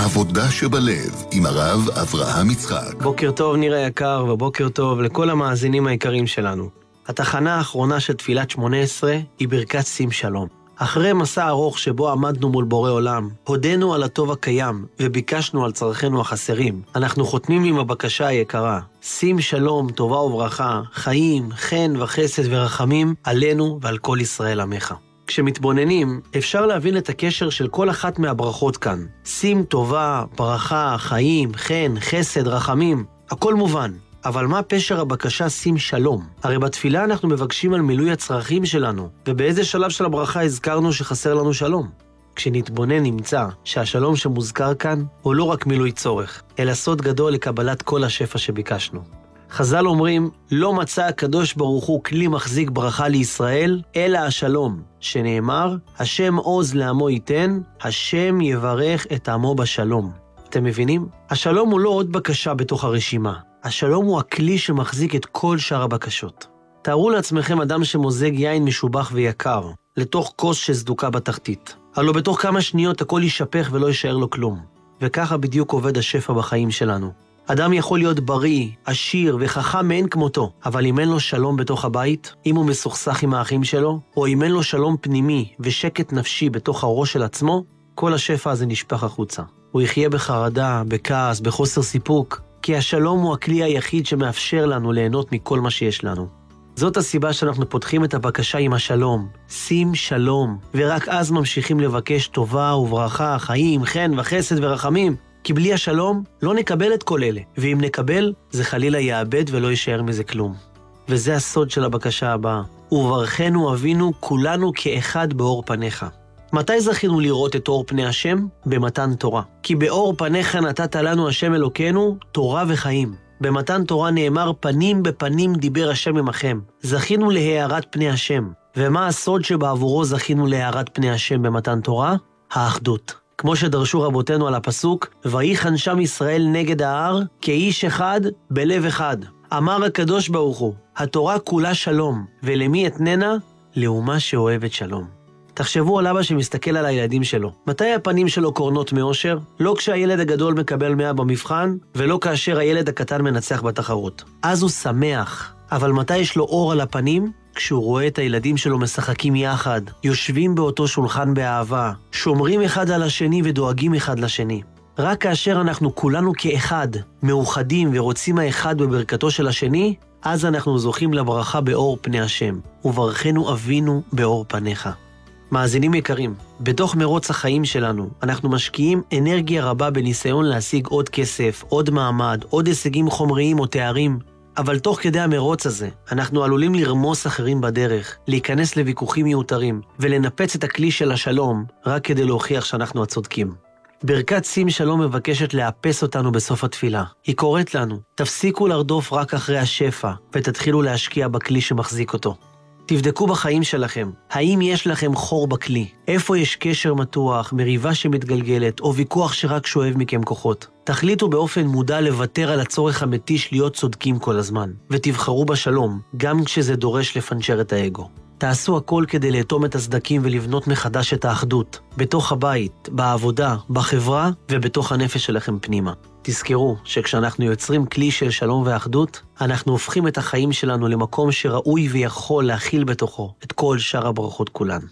עבודה שבלב עם הרב אברהם יצחק. בוקר טוב ניר היקר ובוקר טוב לכל המאזינים היקרים שלנו. התחנה האחרונה של תפילת 18 היא ברכת שים שלום. אחרי מסע ארוך שבו עמדנו מול בורא עולם, הודינו על הטוב הקיים וביקשנו על צרכינו החסרים. אנחנו חותמים עם הבקשה היקרה: שים שלום, טובה וברכה, חיים, חן וחסד ורחמים עלינו ועל כל ישראל עמך. כשמתבוננים, אפשר להבין את הקשר של כל אחת מהברכות כאן. שים טובה, ברכה, חיים, חן, חסד, רחמים, הכל מובן. אבל מה פשר הבקשה שים שלום? הרי בתפילה אנחנו מבקשים על מילוי הצרכים שלנו, ובאיזה שלב של הברכה הזכרנו שחסר לנו שלום? כשנתבונן נמצא שהשלום שמוזכר כאן הוא לא רק מילוי צורך, אלא סוד גדול לקבלת כל השפע שביקשנו. חז"ל אומרים, לא מצא הקדוש ברוך הוא כלי מחזיק ברכה לישראל, אלא השלום, שנאמר, השם עוז לעמו ייתן, השם יברך את עמו בשלום. אתם מבינים? השלום הוא לא עוד בקשה בתוך הרשימה. השלום הוא הכלי שמחזיק את כל שאר הבקשות. תארו לעצמכם אדם שמוזג יין משובח ויקר, לתוך כוס שסדוקה בתחתית. הלא בתוך כמה שניות הכל יישפך ולא יישאר לו כלום. וככה בדיוק עובד השפע בחיים שלנו. אדם יכול להיות בריא, עשיר וחכם מאין כמותו, אבל אם אין לו שלום בתוך הבית, אם הוא מסוכסך עם האחים שלו, או אם אין לו שלום פנימי ושקט נפשי בתוך הראש של עצמו, כל השפע הזה נשפך החוצה. הוא יחיה בחרדה, בכעס, בחוסר סיפוק, כי השלום הוא הכלי היחיד שמאפשר לנו ליהנות מכל מה שיש לנו. זאת הסיבה שאנחנו פותחים את הבקשה עם השלום, שים שלום, ורק אז ממשיכים לבקש טובה וברכה, חיים, חן וחסד ורחמים, כי בלי השלום לא נקבל את כל אלה, ואם נקבל זה חלילה יאבד ולא יישאר מזה כלום. וזה הסוד של הבקשה הבאה, וברכנו אבינו כולנו כאחד באור פניך. מתי זכינו לראות את אור פני השם? במתן תורה. כי באור פניך נתת לנו השם אלוקינו תורה וחיים. במתן תורה נאמר פנים בפנים דיבר השם עמכם. זכינו להארת פני השם. ומה הסוד שבעבורו זכינו להארת פני השם במתן תורה? האחדות. כמו שדרשו רבותינו על הפסוק, ויחן שם ישראל נגד ההר כאיש אחד בלב אחד. אמר הקדוש ברוך הוא, התורה כולה שלום, ולמי אתננה? לאומה שאוהבת שלום. תחשבו על אבא שמסתכל על הילדים שלו. מתי הפנים שלו קורנות מאושר? לא כשהילד הגדול מקבל 100 במבחן, ולא כאשר הילד הקטן מנצח בתחרות. אז הוא שמח. אבל מתי יש לו אור על הפנים? כשהוא רואה את הילדים שלו משחקים יחד, יושבים באותו שולחן באהבה, שומרים אחד על השני ודואגים אחד לשני. רק כאשר אנחנו כולנו כאחד, מאוחדים ורוצים האחד בברכתו של השני, אז אנחנו זוכים לברכה באור פני השם, וברכנו אבינו באור פניך. מאזינים יקרים, בתוך מרוץ החיים שלנו, אנחנו משקיעים אנרגיה רבה בניסיון להשיג עוד כסף, עוד מעמד, עוד הישגים חומריים או תארים. אבל תוך כדי המרוץ הזה, אנחנו עלולים לרמוס אחרים בדרך, להיכנס לוויכוחים מיותרים, ולנפץ את הכלי של השלום, רק כדי להוכיח שאנחנו הצודקים. ברכת שים שלום מבקשת לאפס אותנו בסוף התפילה. היא קוראת לנו, תפסיקו לרדוף רק אחרי השפע, ותתחילו להשקיע בכלי שמחזיק אותו. תבדקו בחיים שלכם, האם יש לכם חור בכלי? איפה יש קשר מתוח, מריבה שמתגלגלת, או ויכוח שרק שואב מכם כוחות? תחליטו באופן מודע לוותר על הצורך המתיש להיות צודקים כל הזמן, ותבחרו בשלום, גם כשזה דורש לפנצ'ר את האגו. תעשו הכל כדי לאטום את הסדקים ולבנות מחדש את האחדות, בתוך הבית, בעבודה, בחברה ובתוך הנפש שלכם פנימה. תזכרו שכשאנחנו יוצרים כלי של שלום ואחדות, אנחנו הופכים את החיים שלנו למקום שראוי ויכול להכיל בתוכו את כל שאר הברכות כולן.